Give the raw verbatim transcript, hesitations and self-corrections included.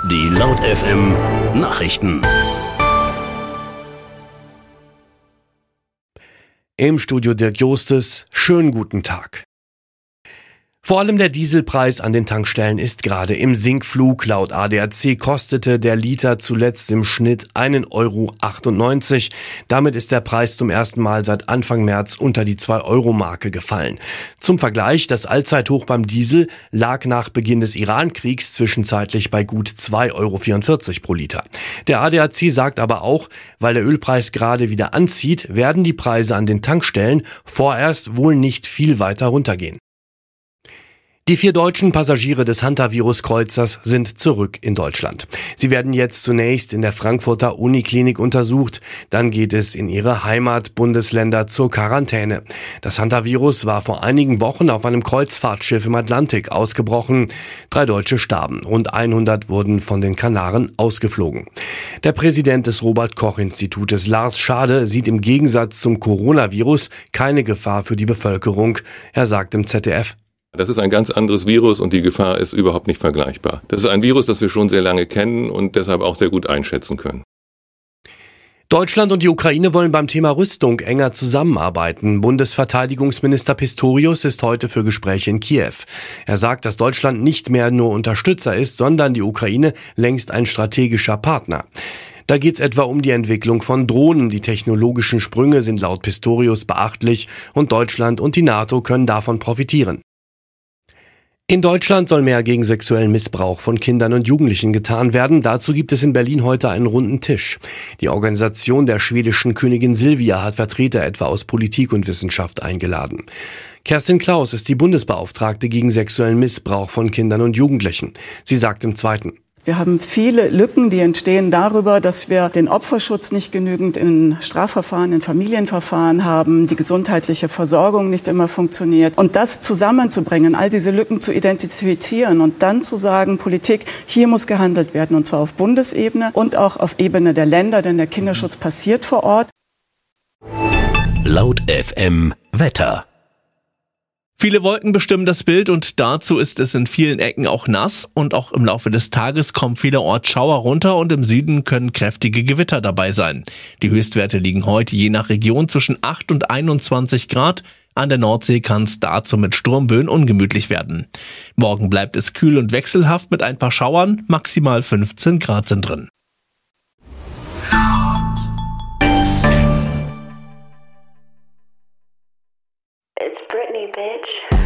Die Laut F M Nachrichten. Im Studio Dirk Jostes, schönen guten Tag. Vor allem der Dieselpreis an den Tankstellen ist gerade im Sinkflug. Laut A D A C kostete der Liter zuletzt im Schnitt einen Euro achtundneunzig. Damit ist der Preis zum ersten Mal seit Anfang März unter die zwei Euro Marke gefallen. Zum Vergleich, das Allzeithoch beim Diesel lag nach Beginn des Iran-Kriegs zwischenzeitlich bei gut zwei Euro vierundvierzig pro Liter. Der A D A C sagt aber auch, weil der Ölpreis gerade wieder anzieht, werden die Preise an den Tankstellen vorerst wohl nicht viel weiter runtergehen. Die vier deutschen Passagiere des Hantavirus-Kreuzers sind zurück in Deutschland. Sie werden jetzt zunächst in der Frankfurter Uniklinik untersucht, dann geht es in ihre Heimatbundesländer zur Quarantäne. Das Hantavirus war vor einigen Wochen auf einem Kreuzfahrtschiff im Atlantik ausgebrochen. Drei Deutsche starben, rund hundert wurden von den Kanaren ausgeflogen. Der Präsident des Robert-Koch-Institutes, Lars Schade, sieht im Gegensatz zum Coronavirus keine Gefahr für die Bevölkerung. Er sagt im Z D F: Das ist ein ganz anderes Virus und die Gefahr ist überhaupt nicht vergleichbar. Das ist ein Virus, das wir schon sehr lange kennen und deshalb auch sehr gut einschätzen können. Deutschland und die Ukraine wollen beim Thema Rüstung enger zusammenarbeiten. Bundesverteidigungsminister Pistorius ist heute für Gespräche in Kiew. Er sagt, dass Deutschland nicht mehr nur Unterstützer ist, sondern die Ukraine längst ein strategischer Partner. Da geht's etwa um die Entwicklung von Drohnen. Die technologischen Sprünge sind laut Pistorius beachtlich und Deutschland und die NATO können davon profitieren. In Deutschland soll mehr gegen sexuellen Missbrauch von Kindern und Jugendlichen getan werden. Dazu gibt es in Berlin heute einen runden Tisch. Die Organisation der schwedischen Königin Silvia hat Vertreter etwa aus Politik und Wissenschaft eingeladen. Kerstin Klaus ist die Bundesbeauftragte gegen sexuellen Missbrauch von Kindern und Jugendlichen. Sie sagt im Zweiten: Wir haben viele Lücken, die entstehen darüber, dass wir den Opferschutz nicht genügend in Strafverfahren, in Familienverfahren haben, die gesundheitliche Versorgung nicht immer funktioniert. Und das zusammenzubringen, all diese Lücken zu identifizieren und dann zu sagen, Politik, hier muss gehandelt werden, und zwar auf Bundesebene und auch auf Ebene der Länder, denn der Kinderschutz passiert vor Ort. Laut F M Wetter. Viele Wolken bestimmen das Bild und dazu ist es in vielen Ecken auch nass und auch im Laufe des Tages kommen vielerorts Schauer runter und im Süden können kräftige Gewitter dabei sein. Die Höchstwerte liegen heute je nach Region zwischen acht und einundzwanzig Grad. An der Nordsee kann es dazu mit Sturmböen ungemütlich werden. Morgen bleibt es kühl und wechselhaft mit ein paar Schauern, maximal fünfzehn Grad sind drin. It's Britney, bitch.